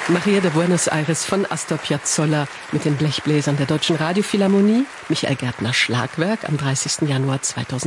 Maria de Buenos Aires von Astor Piazzolla mit den Blechbläsern der Deutschen Radiophilharmonie. Michael Gärtner Schlagwerk am 30. Januar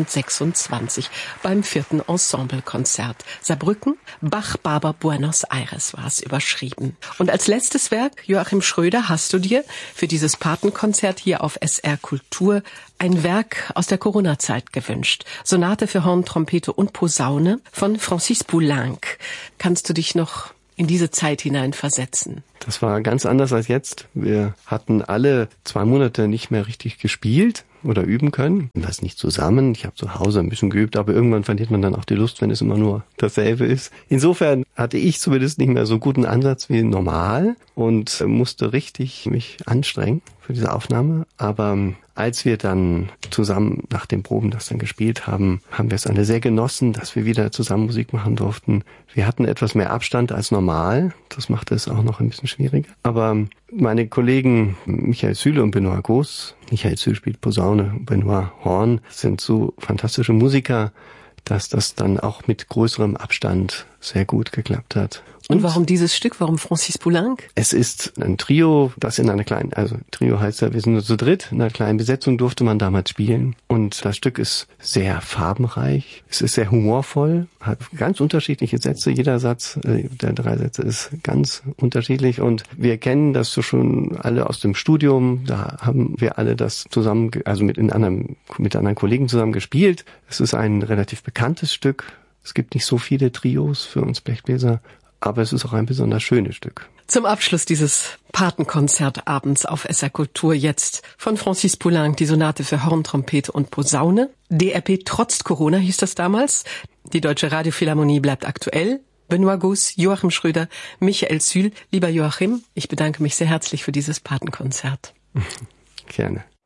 2026 beim 4. Ensemblekonzert. Saarbrücken, Bach-Barber Buenos Aires war es überschrieben. Und als letztes Werk, Joachim Schröder, hast du dir für dieses Patenkonzert hier auf SR Kultur ein Werk aus der Corona-Zeit gewünscht. Sonate für Horn, Trompete und Posaune von Francis Poulenc. Kannst du dich noch in diese Zeit hineinversetzen? Das war ganz anders als jetzt. Wir hatten alle 2 Monate nicht mehr richtig gespielt oder üben können. Das nicht zusammen. Ich habe zu Hause ein bisschen geübt, aber irgendwann verliert man dann auch die Lust, wenn es immer nur dasselbe ist. Insofern hatte ich zumindest nicht mehr so guten Ansatz wie normal und musste richtig mich anstrengen für diese Aufnahme. Aber als wir dann zusammen nach den Proben das dann gespielt haben, haben wir es alle sehr genossen, dass wir wieder zusammen Musik machen durften. Wir hatten etwas mehr Abstand als normal. Das machte es auch noch ein bisschen schwieriger. Aber meine Kollegen Michael Süle und Benoit Goos, Michael Süle spielt Posaune, Benoit Horn, sind so fantastische Musiker, dass das dann auch mit größerem Abstand sehr gut geklappt hat. Und warum dieses Stück? Warum Francis Poulenc? Es ist ein Trio, das in einer kleinen, also Trio heißt ja, wir sind nur zu dritt, in einer kleinen Besetzung durfte man damals spielen. Und das Stück ist sehr farbenreich, es ist sehr humorvoll, hat ganz unterschiedliche Sätze, jeder Satz der 3 Sätze ist ganz unterschiedlich. Und wir kennen das so schon alle aus dem Studium, da haben wir alle das zusammen, also mit anderen Kollegen zusammen gespielt. Es ist ein relativ bekanntes Stück. Es gibt nicht so viele Trios für uns Blechbläser, aber es ist auch ein besonders schönes Stück. Zum Abschluss dieses Patenkonzertabends auf SR Kultur jetzt von Francis Poulenc die Sonate für Horn, Trompete und Posaune. DRP trotz Corona hieß das damals. Die Deutsche Radiophilharmonie bleibt aktuell. Benoit Goos, Joachim Schröder, Michael Süle. Lieber Joachim, ich bedanke mich sehr herzlich für dieses Patenkonzert. Gerne.